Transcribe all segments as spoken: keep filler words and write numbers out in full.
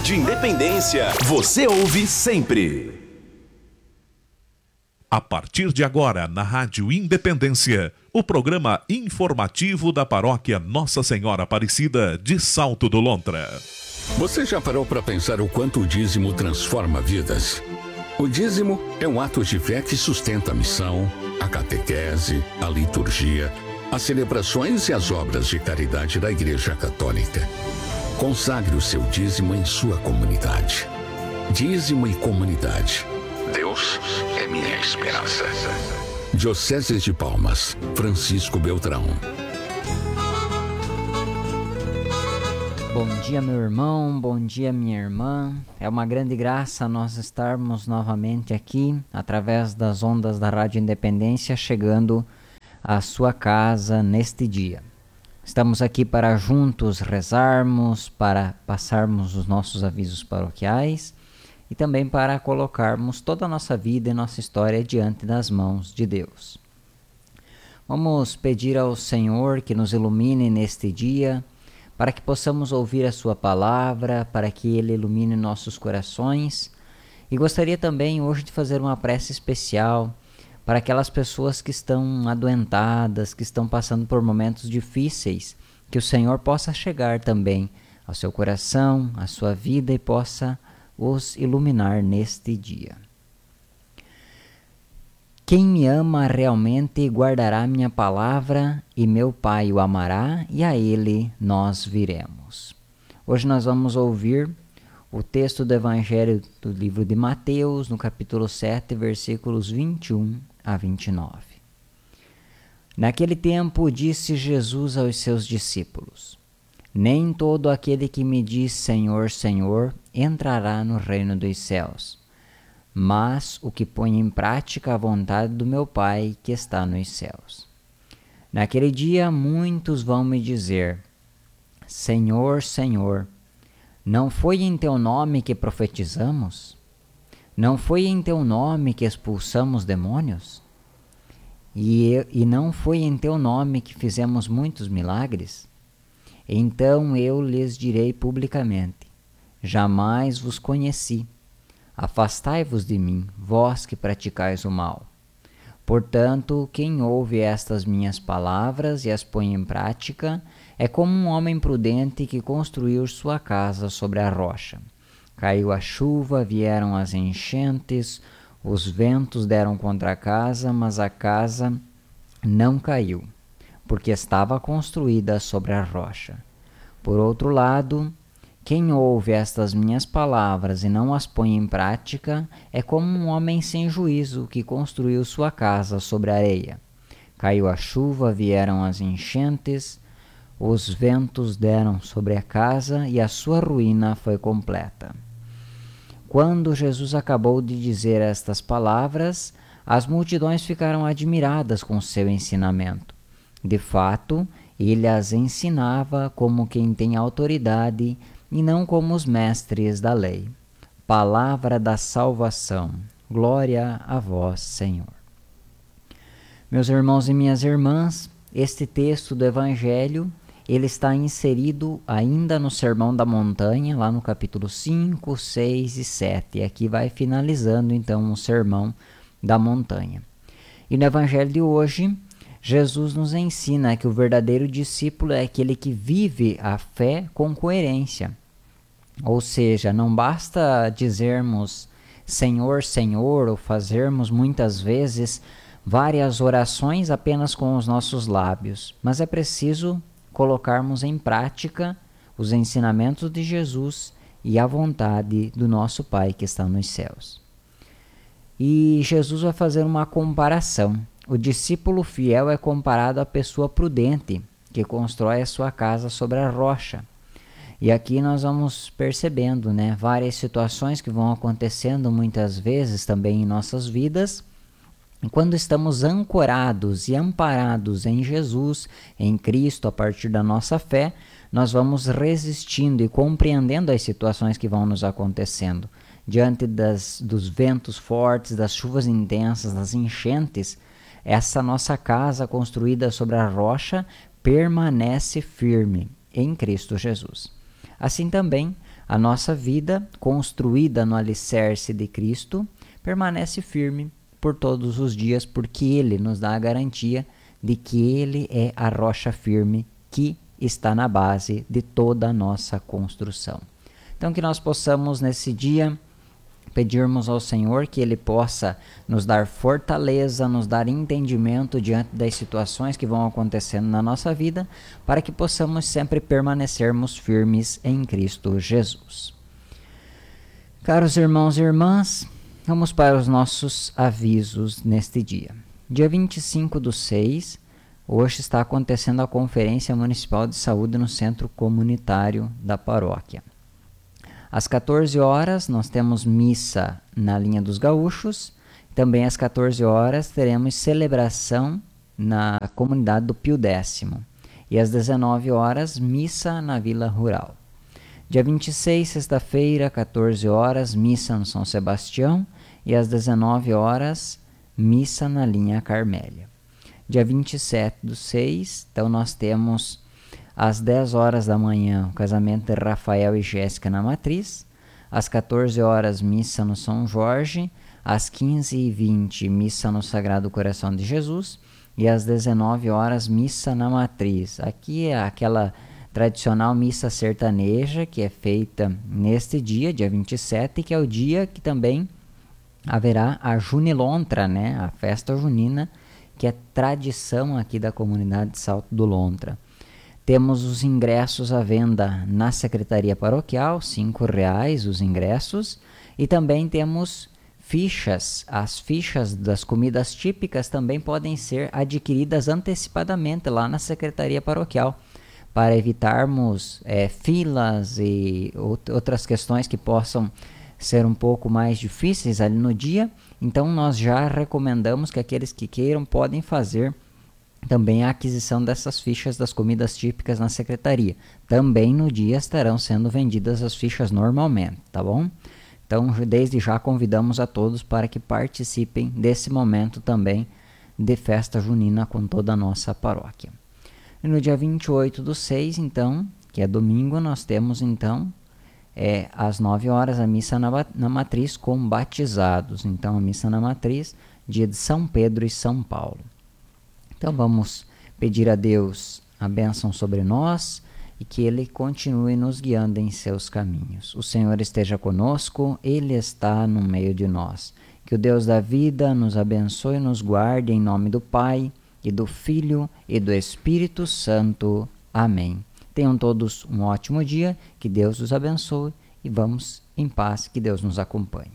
Rádio Independência, você ouve sempre. A partir de agora, na Rádio Independência, o programa informativo da paróquia Nossa Senhora Aparecida de Salto do Lontra. Você já parou para pensar o quanto o dízimo transforma vidas? O dízimo é um ato de fé que sustenta a missão, a catequese, a liturgia, as celebrações e as obras de caridade da Igreja Católica. Consagre o seu dízimo em sua comunidade. Dízimo e comunidade. Deus é minha esperança. Diocese de Palmas, Francisco Beltrão. Bom dia, meu irmão, bom dia, minha irmã. É uma grande graça nós estarmos novamente aqui, através das ondas da Rádio Independência, chegando à sua casa neste dia. Estamos aqui para juntos rezarmos, para passarmos os nossos avisos paroquiais e também para colocarmos toda a nossa vida e nossa história diante das mãos de Deus. Vamos pedir ao Senhor que nos ilumine neste dia, para que possamos ouvir a sua palavra, para que Ele ilumine nossos corações. E gostaria também hoje de fazer uma prece especial para aquelas pessoas que estão adoentadas, que estão passando por momentos difíceis, que o Senhor possa chegar também ao seu coração, à sua vida e possa os iluminar neste dia. Quem me ama realmente guardará minha palavra, e meu Pai o amará, e a ele nós viremos. Hoje nós vamos ouvir o texto do Evangelho do livro de Mateus, no capítulo sete, versículos vinte e um a vinte e nove. Naquele tempo disse Jesus aos seus discípulos: Nem todo aquele que me diz Senhor, Senhor, entrará no reino dos céus, mas o que põe em prática a vontade do meu Pai que está nos céus. Naquele dia muitos vão me dizer: Senhor, Senhor, não foi em teu nome que profetizamos? Não foi em teu nome que expulsamos demônios? E, e não foi em teu nome que fizemos muitos milagres? Então eu lhes direi publicamente: Jamais vos conheci. Afastai-vos de mim, vós que praticais o mal. Portanto, quem ouve estas minhas palavras e as põe em prática é como um homem prudente que construiu sua casa sobre a rocha. Caiu a chuva, vieram as enchentes, os ventos deram contra a casa, mas a casa não caiu, porque estava construída sobre a rocha. Por outro lado, quem ouve estas minhas palavras e não as põe em prática é como um homem sem juízo que construiu sua casa sobre a areia. Caiu a chuva, vieram as enchentes, os ventos deram sobre a casa e a sua ruína foi completa. Quando Jesus acabou de dizer estas palavras, as multidões ficaram admiradas com seu ensinamento. De fato, ele as ensinava como quem tem autoridade e não como os mestres da lei. Palavra da salvação. Glória a vós, Senhor. Meus irmãos e minhas irmãs, este texto do Evangelho, ele está inserido ainda no Sermão da Montanha, lá no capítulo cinco, seis e sete. E aqui vai finalizando, então, o Sermão da Montanha. E no Evangelho de hoje, Jesus nos ensina que o verdadeiro discípulo é aquele que vive a fé com coerência. Ou seja, não basta dizermos Senhor, Senhor, ou fazermos muitas vezes várias orações apenas com os nossos lábios, mas é preciso colocarmos em prática os ensinamentos de Jesus e a vontade do nosso Pai que está nos céus. E Jesus vai fazer uma comparação. O discípulo fiel é comparado à pessoa prudente que constrói a sua casa sobre a rocha. E aqui nós vamos percebendo, né, várias situações que vão acontecendo muitas vezes também em nossas vidas. E quando estamos ancorados e amparados em Jesus, em Cristo, a partir da nossa fé, nós vamos resistindo e compreendendo as situações que vão nos acontecendo. Diante das, dos ventos fortes, das chuvas intensas, das enchentes, essa nossa casa construída sobre a rocha permanece firme em Cristo Jesus. Assim também, a nossa vida, construída no alicerce de Cristo, permanece firme por todos os dias, porque Ele nos dá a garantia de que Ele é a rocha firme que está na base de toda a nossa construção. Então, que nós possamos nesse dia pedirmos ao Senhor que Ele possa nos dar fortaleza, nos dar entendimento diante das situações que vão acontecendo na nossa vida, para que possamos sempre permanecermos firmes em Cristo Jesus. Caros irmãos e irmãs, vamos para os nossos avisos neste dia. Dia vinte e cinco do seis, hoje está acontecendo a Conferência Municipal de Saúde no Centro Comunitário da Paróquia. Às quatorze horas, nós temos missa na Linha dos Gaúchos. Também às quatorze horas, teremos celebração na comunidade do Pio Décimo. E às dezenove horas, missa na Vila Rural. Dia vinte e seis, sexta-feira, quatorze horas, missa no São Sebastião. E às dezenove horas, missa na Linha Carmélia. Dia vinte e sete do seis, então nós temos às dez horas da manhã o casamento de Rafael e Jéssica na Matriz. Às quatorze horas, missa no São Jorge. Às quinze e vinte, missa no Sagrado Coração de Jesus. E às dezenove horas, missa na Matriz. Aqui é aquela tradicional missa sertaneja que é feita neste dia, dia vinte e sete, que é o dia que também haverá a Junilontra, né? A festa junina, que é tradição aqui da comunidade de Salto do Lontra. Temos os ingressos à venda na Secretaria Paroquial, cinco reais os ingressos. E também temos fichas. As fichas das comidas típicas também podem ser adquiridas antecipadamente lá na Secretaria Paroquial, para evitarmos é, filas e outras questões que possam ser um pouco mais difíceis ali no dia. Então nós já recomendamos que aqueles que queiram podem fazer também a aquisição dessas fichas das comidas típicas na secretaria. Também no dia estarão sendo vendidas as fichas normalmente, tá bom? Então, desde já convidamos a todos para que participem desse momento também de festa junina com toda a nossa paróquia. E no dia vinte e oito do seis, então, que é domingo, nós temos então é, às nove horas a missa na, na Matriz com batizados. Então, a missa na Matriz, dia de São Pedro e São Paulo. Então vamos pedir a Deus a bênção sobre nós e que Ele continue nos guiando em seus caminhos. O Senhor esteja conosco, Ele está no meio de nós. Que o Deus da vida nos abençoe e nos guarde em nome do Pai, e do Filho e do Espírito Santo. Amém. Tenham todos um ótimo dia, que Deus os abençoe e vamos em paz, que Deus nos acompanhe.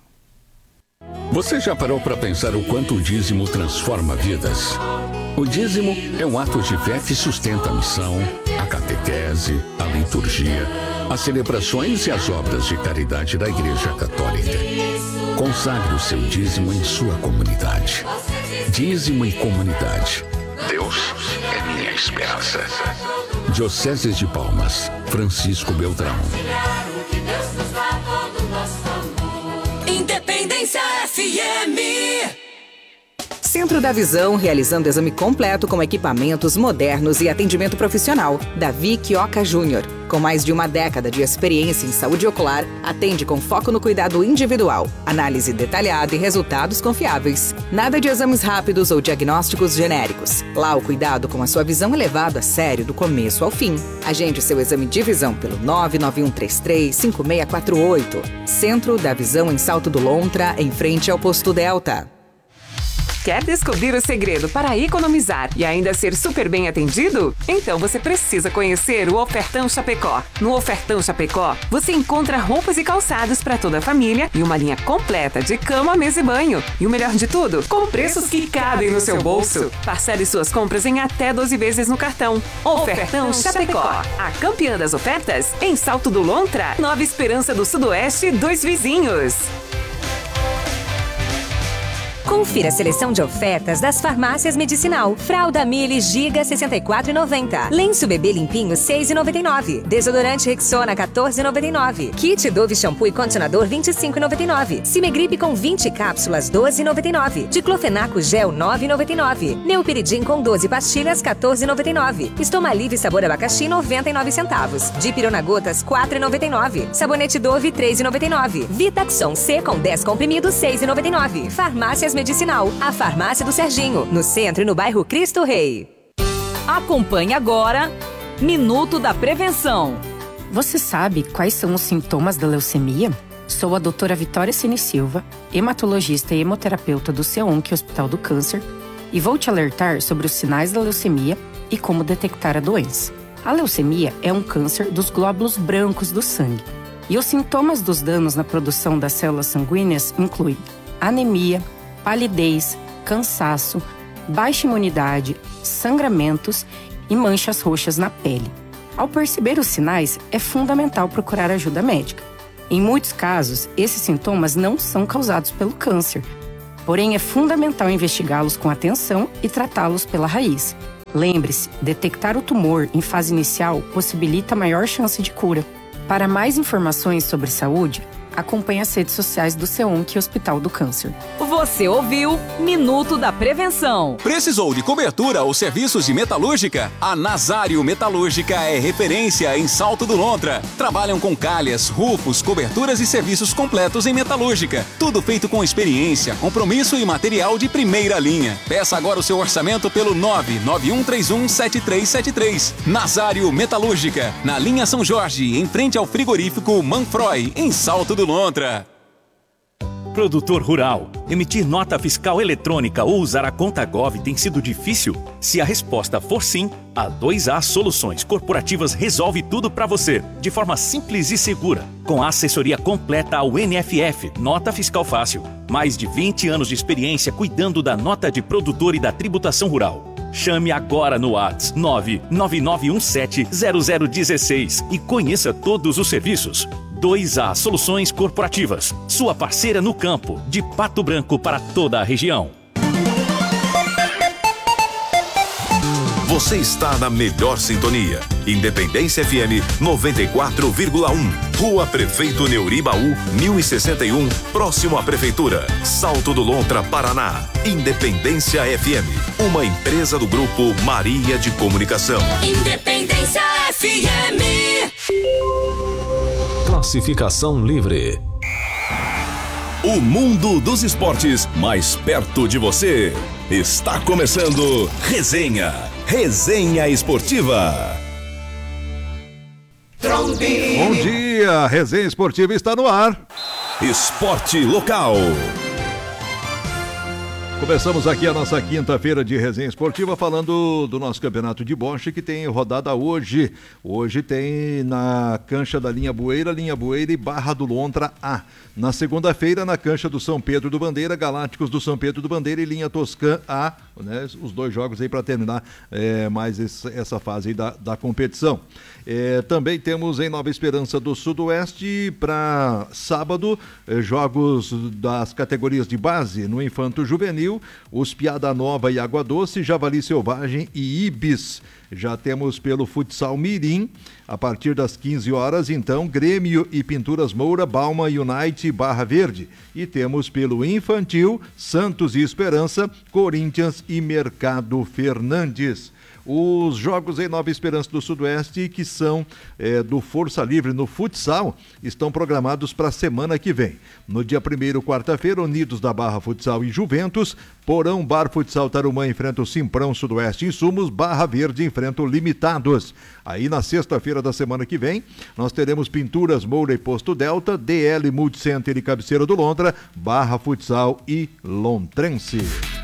Você já parou para pensar o quanto o dízimo transforma vidas? O dízimo é um ato de fé que sustenta a missão, a catequese, a liturgia, as celebrações e as obras de caridade da Igreja Católica. Consagre o seu dízimo em sua comunidade. Dízimo e comunidade. Deus é minha esperança. Diocese de Palmas, Francisco Beltrão. Independência F M. Centro da Visão, realizando exame completo com equipamentos modernos e atendimento profissional. Davi Quioca Júnior, com mais de uma década de experiência em saúde ocular, atende com foco no cuidado individual, análise detalhada e resultados confiáveis. Nada de exames rápidos ou diagnósticos genéricos. Lá o cuidado com a sua visão é levado a sério do começo ao fim. Agende seu exame de visão pelo nove nove um três três cinco seis quatro oito. Centro da Visão em Salto do Lontra, em frente ao Posto Delta. Quer descobrir o segredo para economizar e ainda ser super bem atendido? Então você precisa conhecer o Ofertão Chapecó. No Ofertão Chapecó, você encontra roupas e calçados para toda a família e uma linha completa de cama, mesa e banho. E o melhor de tudo, com preços que cabem no seu bolso. Parcele suas compras em até doze vezes no cartão. Ofertão Chapecó, a campeã das ofertas em Salto do Lontra, Nova Esperança do Sudoeste, dois vizinhos. Confira a seleção de ofertas das farmácias Medicinal. Fralda Mili Giga sessenta e quatro reais e noventa centavos. Lenço bebê limpinho seis reais e noventa e nove centavos. Desodorante Rexona quatorze reais e noventa e nove centavos. Kit Dove shampoo e condicionador vinte e cinco reais e noventa e nove centavos. Cimegripe com vinte cápsulas doze reais e noventa e nove centavos. Diclofenaco gel nove reais e noventa e nove centavos. Neupiridim com doze pastilhas quatorze reais e noventa e nove centavos. Estomalive sabor abacaxi noventa e nove centavos. Dipirona gotas quatro reais e noventa e nove centavos. Sabonete Dove três reais e noventa e nove centavos. Vitaxon C com dez comprimidos seis reais e noventa e nove centavos. Farmácias Medicinal, a farmácia do Serginho, no centro e no bairro Cristo Rei. Acompanhe agora Minuto da Prevenção. Você sabe quais são os sintomas da leucemia? Sou a doutora Vitória Cine Silva, hematologista e hemoterapeuta do CEONC Hospital do Câncer, e vou te alertar sobre os sinais da leucemia e como detectar a doença. A leucemia é um câncer dos glóbulos brancos do sangue, e os sintomas dos danos na produção das células sanguíneas incluem anemia, palidez, cansaço, baixa imunidade, sangramentos e manchas roxas na pele. Ao perceber os sinais, é fundamental procurar ajuda médica. Em muitos casos, esses sintomas não são causados pelo câncer, porém é fundamental investigá-los com atenção e tratá-los pela raiz. Lembre-se, detectar o tumor em fase inicial possibilita maior chance de cura. Para mais informações sobre saúde, acompanhe as redes sociais do CEONC Hospital do Câncer. Você ouviu Minuto da Prevenção. Precisou de cobertura ou serviços de metalúrgica? A Nazário Metalúrgica é referência em Salto do Lontra. Trabalham com calhas, rufos, coberturas e serviços completos em metalúrgica. Tudo feito com experiência, compromisso e material de primeira linha. Peça agora o seu orçamento pelo nove nove um três um sete três sete três. Nazário Metalúrgica, na linha São Jorge, em frente ao frigorífico Manfroy, em Salto do Lontra. Produtor rural, emitir nota fiscal eletrônica ou usar a conta Gov tem sido difícil? Se a resposta for sim, a dois A Soluções Corporativas resolve tudo para você, de forma simples e segura. Com a assessoria completa ao N F F, Nota Fiscal Fácil. Mais de vinte anos de experiência cuidando da nota de produtor e da tributação rural. Chame agora no WhatsApp nove nove nove um sete zero zero um seis e conheça todos os serviços. dois A Soluções Corporativas, sua parceira no campo, de Pato Branco para toda a região. Você está na melhor sintonia. Independência F M noventa e quatro vírgula um. Rua Prefeito Neuribaú, mil e sessenta e um, próximo à Prefeitura. Salto do Lontra, Paraná. Independência F M, uma empresa do Grupo Maria de Comunicação. Independência F M. Classificação livre. O mundo dos esportes mais perto de você. Está começando Resenha. Resenha Esportiva. Bom dia, Resenha Esportiva está no ar. Esporte local. Começamos aqui a nossa quinta-feira de Resenha Esportiva falando do nosso campeonato de bocha que tem rodada hoje. Hoje tem na cancha da Linha Bueira, Linha Bueira e Barra do Lontra A. Na segunda-feira, na cancha do São Pedro do Bandeira, Galácticos do São Pedro do Bandeira e Linha Toscã A. Né, os dois jogos aí para terminar é, mais esse, essa fase aí da, da competição. É, também temos em Nova Esperança do Sudoeste para sábado é, jogos das categorias de base no Infanto Juvenil, os Piada Nova e Água Doce, Javali Selvagem e Ibis. Já temos pelo Futsal Mirim, a partir das quinze horas, então, Grêmio e Pinturas Moura, Balma United e Barra Verde. E temos pelo Infantil, Santos e Esperança, Corinthians e Mercado Fernandes. Os jogos em Nova Esperança do Sudoeste, que são é, do Força Livre no futsal, estão programados para a semana que vem. No dia primeiro, quarta-feira, Unidos da Barra Futsal e Juventus, Porão Bar Futsal Tarumã enfrenta o Simprão Sudoeste Insumos, Barra Verde enfrenta o Limitados. Aí na sexta-feira da semana que vem, nós teremos Pinturas Moura e Posto Delta, D L Multicenter e Cabeceira do Lontra, Barra Futsal e Lontrense.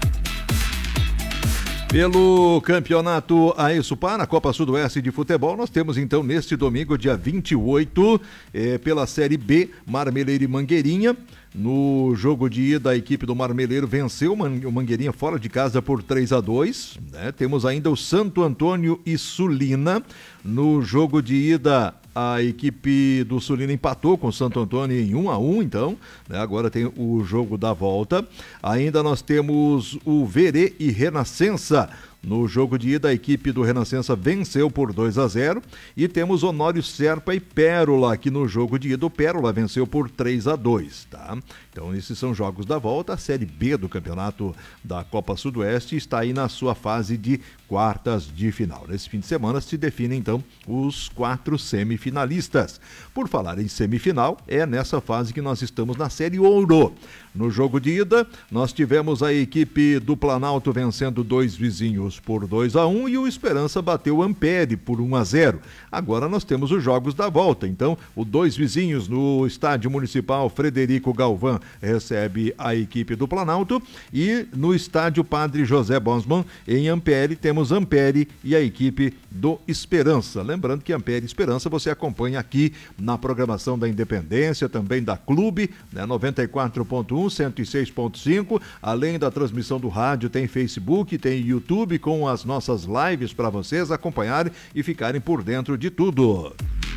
Pelo campeonato AESUPA, na Copa Sudoeste de Futebol, nós temos então neste domingo, dia vinte e oito, eh, pela Série B, Marmeleiro e Mangueirinha. No jogo de ida, a equipe do Marmeleiro venceu o Mangueirinha fora de casa por três a dois. Né? Temos ainda o Santo Antônio e Sulina. No jogo de ida, a equipe do Sulina empatou com o Santo Antônio em um a um, então, né? Agora tem o jogo da volta. Ainda nós temos o Verê e Renascença. No jogo de ida, a equipe do Renascença venceu por dois a zero e temos Honório Serpa e Pérola, que no jogo de ida o Pérola venceu por três a dois, tá? Então esses são jogos da volta. A Série B do campeonato da Copa Sudoeste está aí na sua fase de quartas de final. Nesse fim de semana se definem então os quatro semifinalistas. Por falar em semifinal, é nessa fase que nós estamos na Série Ouro. No jogo de ida, nós tivemos a equipe do Planalto vencendo dois vizinhos por dois a um e o Esperança bateu o Ampere por um a zero. Agora nós temos os jogos da volta. Então, o dois vizinhos no estádio municipal Frederico Galvão recebe a equipe do Planalto e no estádio Padre José Bosman em Ampere temos Ampere e a equipe do Esperança. Lembrando que Ampere e Esperança você acompanha aqui na programação da Independência, também da Clube, né, noventa e quatro ponto um, cento e seis ponto cinco, além da transmissão do rádio, tem Facebook, tem YouTube com as nossas lives para vocês acompanharem e ficarem por dentro de tudo.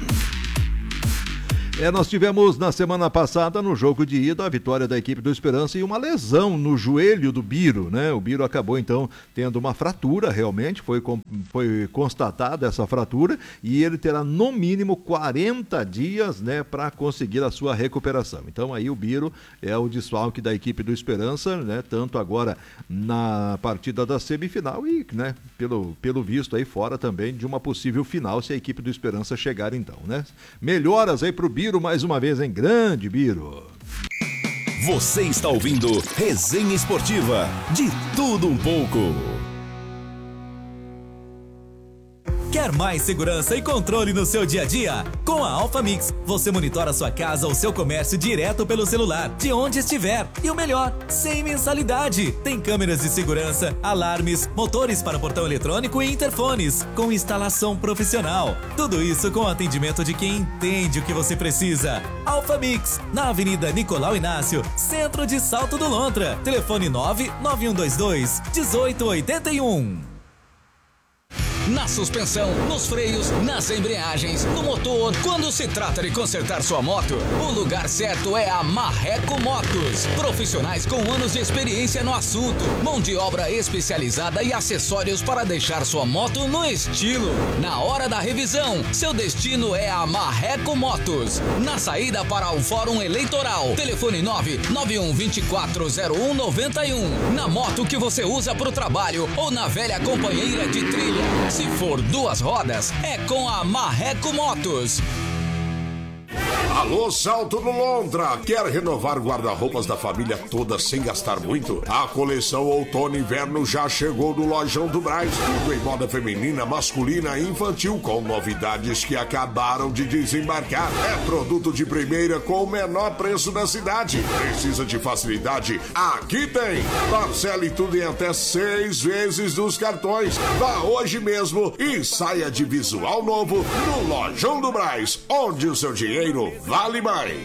É, nós tivemos na semana passada, no jogo de ida, a vitória da equipe do Esperança e uma lesão no joelho do Biro, né? O Biro acabou, então, tendo uma fratura, realmente, foi, foi constatada essa fratura e ele terá, no mínimo, quarenta dias, né, para conseguir a sua recuperação. Então, aí o Biro é o desfalque da equipe do Esperança, né? Tanto agora na partida da semifinal e, né, pelo, pelo visto aí, fora também de uma possível final, se a equipe do Esperança chegar, então, né? Melhoras aí pro Biro. Biro mais uma vez, em grande Biro. Você está ouvindo Resenha Esportiva, de tudo um pouco. Quer mais segurança e controle no seu dia a dia? Com a Alpha Mix, você monitora sua casa ou seu comércio direto pelo celular, de onde estiver. E o melhor, sem mensalidade. Tem câmeras de segurança, alarmes, motores para portão eletrônico e interfones, com instalação profissional. Tudo isso com atendimento de quem entende o que você precisa. Alpha Mix, na Avenida Nicolau Inácio, centro de Salto do Lontra. Telefone nove nove um dois dois, um oito oito um. Na suspensão, nos freios, nas embreagens, no motor. Quando se trata de consertar sua moto, o lugar certo é a Marreco Motos. Profissionais com anos de experiência no assunto, mão de obra especializada e acessórios para deixar sua moto no estilo. Na hora da revisão, seu destino é a Marreco Motos. Na saída para o Fórum Eleitoral, telefone nove nove um dois quatro zero um nove um. Na moto que você usa para o trabalho ou na velha companheira de trilha. Se for duas rodas, é com a Marreco Motos. Alô, Salto do Lontra! Quer renovar guarda-roupas da família toda sem gastar muito? A coleção Outono e Inverno já chegou no Lojão do Brás. Tudo em moda feminina, masculina e infantil, com novidades que acabaram de desembarcar. É produto de primeira com o menor preço da cidade. Precisa de facilidade? Aqui tem! Parcele tudo em até seis vezes dos cartões. Vá hoje mesmo e saia de visual novo no Lojão do Brás, onde o seu dinheiro vale mais.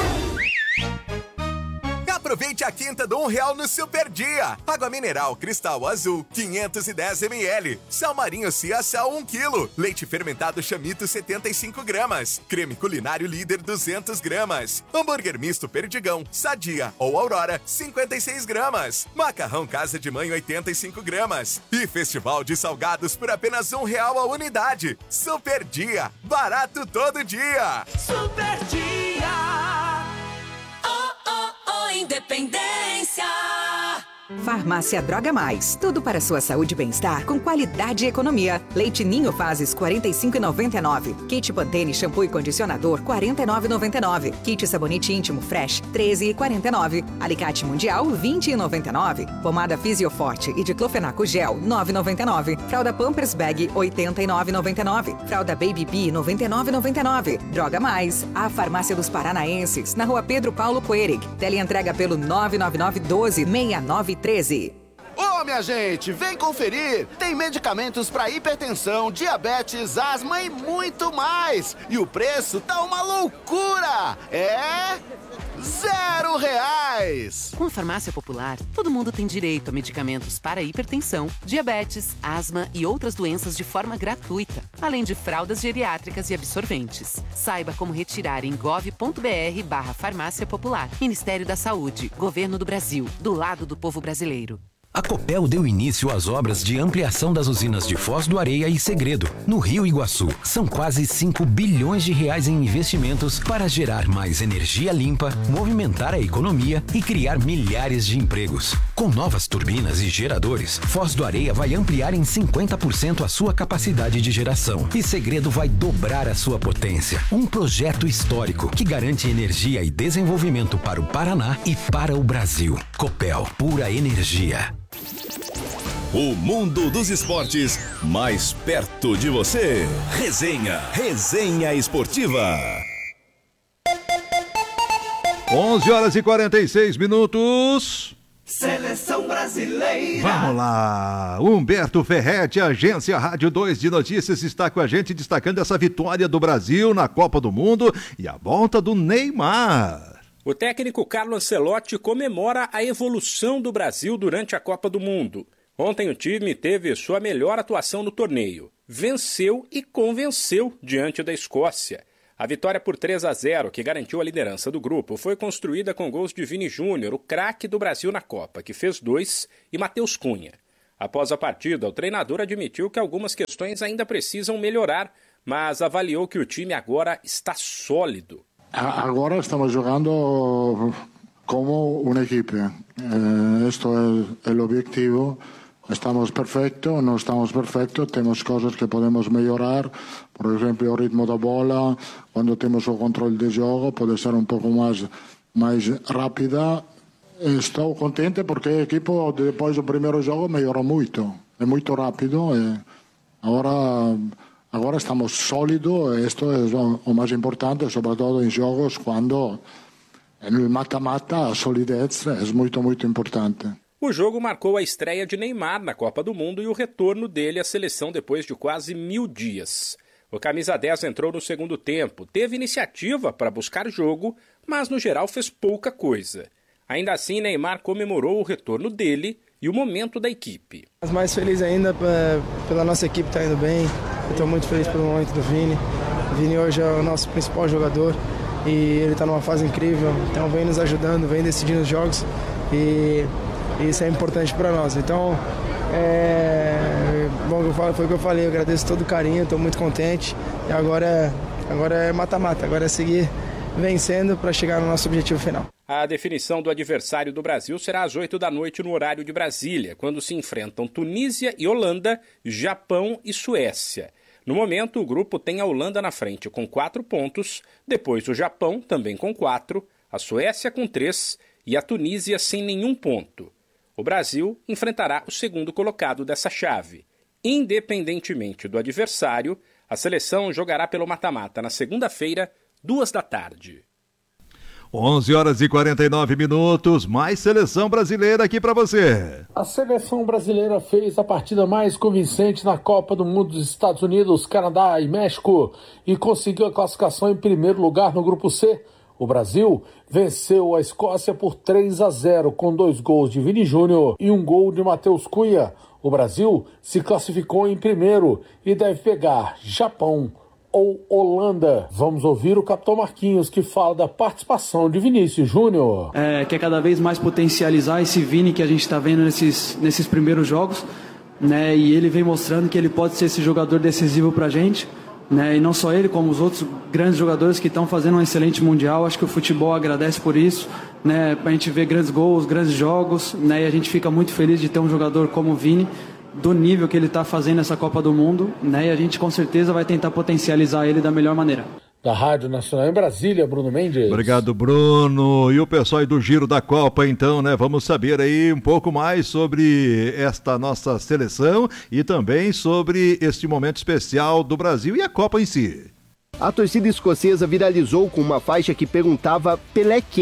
Aproveite a quinta do um real no Super Dia. Água mineral Cristal Azul, quinhentos e dez mililitros. Sal marinho Cia Sal, um quilo. Leite fermentado Chamito, setenta e cinco gramas. Creme culinário Líder, duzentas gramas. Hambúrguer misto Perdigão, Sadia ou Aurora, cinquenta e seis gramas. Macarrão Casa de Mãe, oitenta e cinco gramas. E Festival de Salgados por apenas um real a unidade. Super Dia, barato todo dia. Super Dia. Independência. Farmácia Droga Mais. Tudo para sua saúde e bem-estar com qualidade e economia. Leite Ninho Fases quarenta e cinco reais e noventa e nove centavos. Kit Pantene shampoo e condicionador quarenta e nove reais e noventa e nove centavos. Kit sabonete íntimo Fresh treze reais e quarenta e nove centavos. Alicate Mundial vinte reais e noventa e nove centavos. Pomada Fisioforte e diclofenaco Gel nove reais e noventa e nove centavos. Fralda Pampers Bag oitenta e nove reais e noventa e nove centavos. Fralda Baby Bee noventa e nove reais e noventa e nove centavos. Droga Mais. A Farmácia dos Paranaenses na Rua Pedro Paulo Coerig. Teleentrega pelo nove nove nove um dois seis nove treze. Ô, minha gente, vem conferir! Tem medicamentos para hipertensão, diabetes, asma e muito mais! E o preço tá uma loucura! É... zero reais! reais. Com a Farmácia Popular, todo mundo tem direito a medicamentos para hipertensão, diabetes, asma e outras doenças de forma gratuita, além de fraldas geriátricas e absorventes. Saiba como retirar em gov.br barra Farmácia Popular. Ministério da Saúde, Governo do Brasil, do lado do povo brasileiro. A Copel deu início às obras de ampliação das usinas de Foz do Areia e Segredo, no Rio Iguaçu. São quase cinco bilhões de reais em investimentos para gerar mais energia limpa, movimentar a economia e criar milhares de empregos. Com novas turbinas e geradores, Foz do Areia vai ampliar em cinquenta por cento a sua capacidade de geração e Segredo vai dobrar a sua potência. Um projeto histórico que garante energia e desenvolvimento para o Paraná e para o Brasil. Copel, pura energia. O mundo dos esportes mais perto de você. Resenha, Resenha Esportiva. onze horas e quarenta e seis minutos. Seleção brasileira. Vamos lá. Humberto Ferretti, Agência Rádio dois de Notícias, está com a gente destacando essa vitória do Brasil na Copa do Mundo e a volta do Neymar. O técnico Carlo Ancelotti comemora a evolução do Brasil durante a Copa do Mundo. Ontem o time teve sua melhor atuação no torneio. Venceu e convenceu diante da Escócia. A vitória por três a zero, que garantiu a liderança do grupo, foi construída com gols de Vini Júnior, o craque do Brasil na Copa, que fez dois, e Matheus Cunha. Após a partida, o treinador admitiu que algumas questões ainda precisam melhorar, mas avaliou que o time agora está sólido. Agora estamos jugando como una equipe. Eh, esto es el objetivo. Estamos perfectos, no estamos perfectos, temos cosas que podemos melhorar. Por exemplo, o ritmo da bola, quando temos o controle de jogo, pode ser um pouco mais, mais rápida. Estou contente porque a equipe, depois do primeiro jogo, melhorou muito. É muito rápido e agora... Agora estamos sólidos, isto é o mais importante, sobretudo em jogos, quando no mata-mata a solidez é muito, muito importante. O jogo marcou a estreia de Neymar na Copa do Mundo e o retorno dele à seleção depois de quase mil dias. O camisa dez entrou no segundo tempo, teve iniciativa para buscar jogo, mas no geral fez pouca coisa. Ainda assim, Neymar comemorou o retorno dele e o momento da equipe. Mas mais feliz ainda pela nossa equipe estar indo bem. Eu estou muito feliz pelo momento do Vini. O Vini hoje é o nosso principal jogador e ele está numa fase incrível. Então vem nos ajudando, vem decidindo os jogos e isso é importante para nós. Então, é... bom, foi o que eu falei, eu agradeço todo o carinho, estou muito contente. E agora, agora é mata-mata, agora é seguir vencendo para chegar no nosso objetivo final. A definição do adversário do Brasil será às oito da noite no horário de Brasília, quando se enfrentam Tunísia e Holanda, Japão e Suécia. No momento, o grupo tem a Holanda na frente com quatro pontos, depois o Japão também com quatro, a Suécia com três e a Tunísia sem nenhum ponto. O Brasil enfrentará o segundo colocado dessa chave. Independentemente do adversário, a seleção jogará pelo mata-mata na segunda-feira, duas da tarde. onze horas e quarenta e nove minutos, mais seleção brasileira aqui para você. A seleção brasileira fez a partida mais convincente na Copa do Mundo dos Estados Unidos, Canadá e México e conseguiu a classificação em primeiro lugar no Grupo C. O Brasil venceu a Escócia por três a zero com dois gols de Vini Júnior e um gol de Matheus Cunha. O Brasil se classificou em primeiro e deve pegar Japão ou Holanda. Vamos ouvir o capitão Marquinhos, que fala da participação de Vinícius Júnior. É, quer cada vez mais potencializar esse Vini que a gente está vendo nesses, nesses primeiros jogos, né? E ele vem mostrando que ele pode ser esse jogador decisivo para a gente, né? E não só ele, como os outros grandes jogadores que estão fazendo um excelente Mundial. Acho que o futebol agradece por isso, né? A gente vê grandes gols, grandes jogos, né? E a gente fica muito feliz de ter um jogador como o Vini, do nível que ele está fazendo essa Copa do Mundo, né? E a gente com certeza vai tentar potencializar ele da melhor maneira. Da Rádio Nacional em Brasília, Bruno Mendes. Obrigado, Bruno. E o pessoal aí do Giro da Copa, então, né? Vamos saber aí um pouco mais sobre esta nossa seleção e também sobre este momento especial do Brasil e a Copa em si. A torcida escocesa viralizou com uma faixa que perguntava Pelé quem?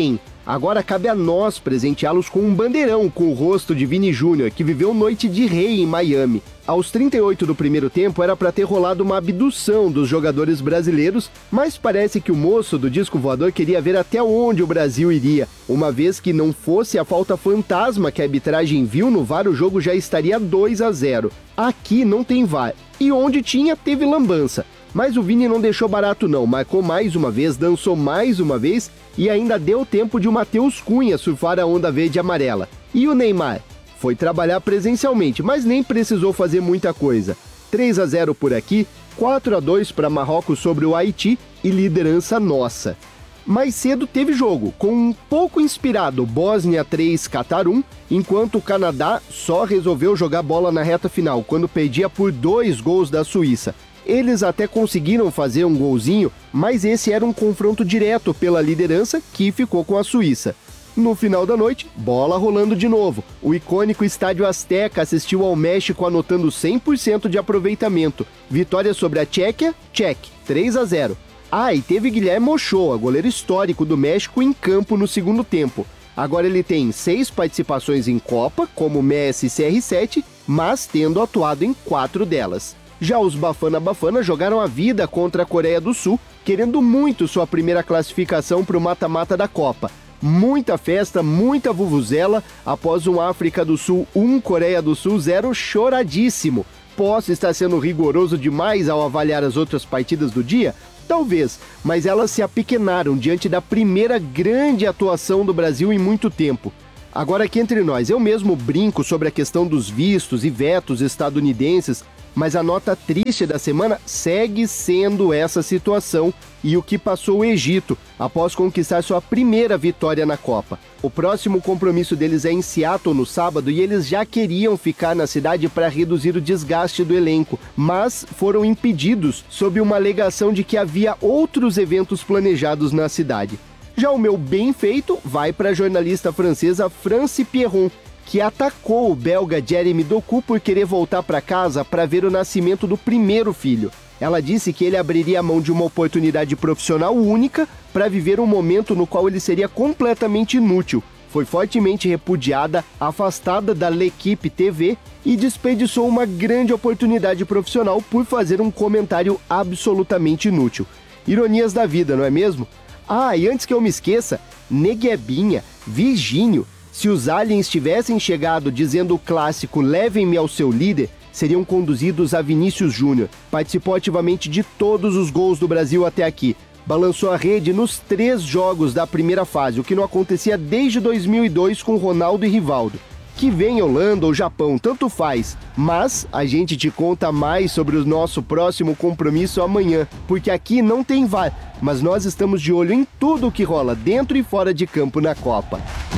Agora cabe a nós presenteá-los com um bandeirão com o rosto de Vini Júnior, que viveu noite de rei em Miami. Aos trinta e oito do primeiro tempo era para ter rolado uma abdução dos jogadores brasileiros, mas parece que o moço do disco voador queria ver até onde o Brasil iria. Uma vez que não fosse a falta fantasma que a arbitragem viu no V A R, o jogo já estaria dois a zero. Aqui não tem V A R, e onde tinha, teve lambança. Mas o Vini não deixou barato não, marcou mais uma vez, dançou mais uma vez e ainda deu tempo de o Matheus Cunha surfar a onda verde e amarela. E o Neymar? Foi trabalhar presencialmente, mas nem precisou fazer muita coisa. três a zero por aqui, quatro a dois para Marrocos sobre o Haiti e liderança nossa. Mais cedo teve jogo, com um pouco inspirado Bósnia três, Catar um, enquanto o Canadá só resolveu jogar bola na reta final, quando perdia por dois gols da Suíça. Eles até conseguiram fazer um golzinho, mas esse era um confronto direto pela liderança, que ficou com a Suíça. No final da noite, bola rolando de novo. O icônico Estádio Azteca assistiu ao México anotando cem por cento de aproveitamento. Vitória sobre a Tchequia, Tchek, três a zero. Ah, e teve Guilherme Ochoa, goleiro histórico do México, em campo no segundo tempo. Agora ele tem seis participações em Copa, como Messi e C R sete, mas tendo atuado em quatro delas. Já os Bafana Bafana jogaram a vida contra a Coreia do Sul, querendo muito sua primeira classificação para o mata-mata da Copa. Muita festa, muita vuvuzela, após um África do Sul um, Coreia do Sul zero, choradíssimo. Posso estar sendo rigoroso demais ao avaliar as outras partidas do dia? Talvez, mas elas se apequenaram diante da primeira grande atuação do Brasil em muito tempo. Agora aqui entre nós, eu mesmo brinco sobre a questão dos vistos e vetos estadunidenses, mas a nota triste da semana segue sendo essa situação e o que passou o Egito após conquistar sua primeira vitória na Copa. O próximo compromisso deles é em Seattle no sábado e eles já queriam ficar na cidade para reduzir o desgaste do elenco, mas foram impedidos sob uma alegação de que havia outros eventos planejados na cidade. Já o meu bem feito vai para a jornalista francesa France Pierron, que atacou o belga Jeremy Doku por querer voltar para casa para ver o nascimento do primeiro filho. Ela disse que ele abriria a mão de uma oportunidade profissional única para viver um momento no qual ele seria completamente inútil. Foi fortemente repudiada, afastada da L'Equipe T V e desperdiçou uma grande oportunidade profissional por fazer um comentário absolutamente inútil. Ironias da vida, não é mesmo? Ah, e antes que eu me esqueça, Neguebinha, Virgínio, se os aliens tivessem chegado dizendo o clássico "levem-me ao seu líder", seriam conduzidos a Vinícius Júnior. Participou ativamente de todos os gols do Brasil até aqui. Balançou a rede nos três jogos da primeira fase, o que não acontecia desde dois mil e dois com Ronaldo e Rivaldo. Que vem Holanda ou Japão, tanto faz. Mas a gente te conta mais sobre o nosso próximo compromisso amanhã, porque aqui não tem V A R, mas nós estamos de olho em tudo o que rola dentro e fora de campo na Copa.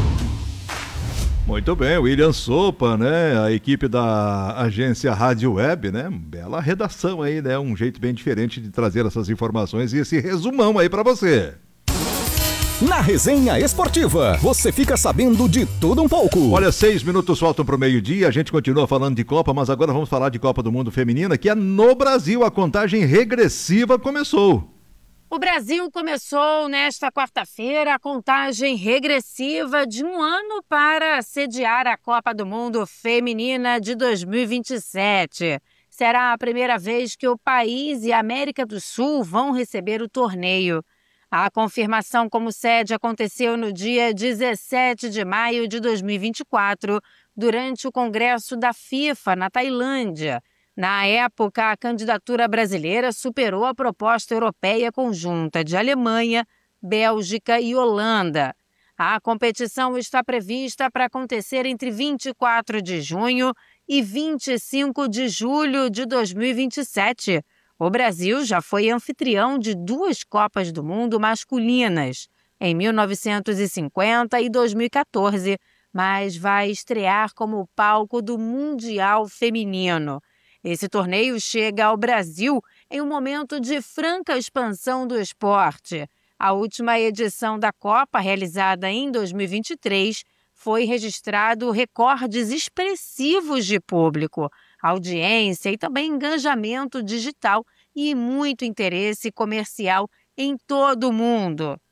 Muito bem, William Sopa, né? A equipe da agência Rádio Web, né? Bela redação aí, né? Um jeito bem diferente de trazer essas informações e esse resumão aí para você. Na Resenha Esportiva, você fica sabendo de tudo um pouco. Olha, seis minutos faltam para o meio-dia, a gente continua falando de Copa, mas agora vamos falar de Copa do Mundo Feminina, que é no Brasil, a contagem regressiva começou. O Brasil começou nesta quarta-feira a contagem regressiva de um ano para sediar a Copa do Mundo Feminina de dois mil e vinte e sete. Será a primeira vez que o país e a América do Sul vão receber o torneio. A confirmação como sede aconteceu no dia dezessete de maio de dois mil e vinte e quatro, durante o Congresso da FIFA, na Tailândia. Na época, a candidatura brasileira superou a proposta europeia conjunta de Alemanha, Bélgica e Holanda. A competição está prevista para acontecer entre vinte e quatro de junho e vinte e cinco de julho de dois mil e vinte e sete. O Brasil já foi anfitrião de duas Copas do Mundo masculinas, em mil novecentos e cinquenta e dois mil e quatorze, mas vai estrear como palco do Mundial Feminino. Esse torneio chega ao Brasil em um momento de franca expansão do esporte. A última edição da Copa, realizada em dois mil e vinte e três, foi registrado recordes expressivos de público, audiência e também engajamento digital e muito interesse comercial em todo o mundo.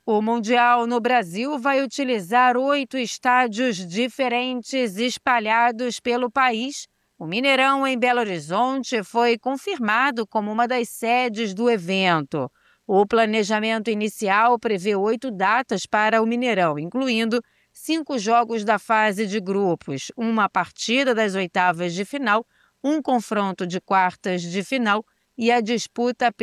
O Mundial no Brasil vai utilizar oito estádios diferentes espalhados pelo país. O Mineirão, em Belo Horizonte, foi confirmado como uma das sedes do evento. O planejamento inicial prevê oito datas para o Mineirão, incluindo cinco jogos da fase de grupos, uma partida das oitavas de final, um confronto de quartas de final e a disputa